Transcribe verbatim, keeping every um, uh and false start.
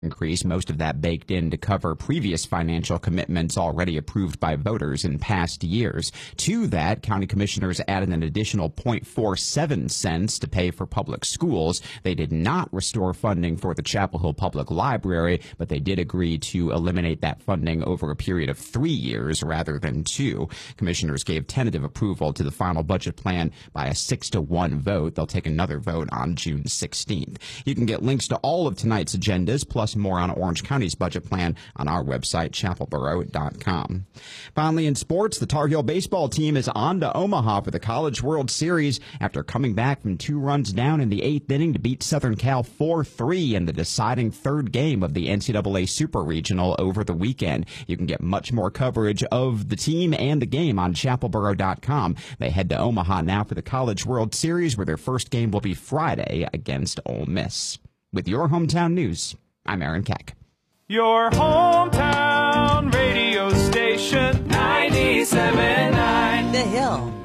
increase, most of that baked in to cover previous financial commitments already approved by voters in past years. To that, county commissioners added an additional zero point four seven cents to pay for public schools. They did not restore funding for the Chapel Hill Public Library, but they did agree to eliminate that funding over a period of three years rather than two. Commissioners gave tentative approval to the final budget plan by a six to one vote. They'll take another vote on June sixteenth. You can get links to all of tonight's agendas, plus more on Orange County's budget plan on our website, chapel borough dot com. Finally, in sports, the Tar Heel baseball team is on to Omaha for the College World Series after coming back from two runs down in the eighth inning to beat Southern Cal four three in the deciding third game of the N C double A Super Regional over the weekend. You can get much more coverage of the team and the game on chapel borough dot com. They head to Omaha now for the College World Series, where their first game will be Friday against Ole Miss. With your hometown news, I'm Aaron Keck. Your hometown radio station, ninety-seven point nine The Hill.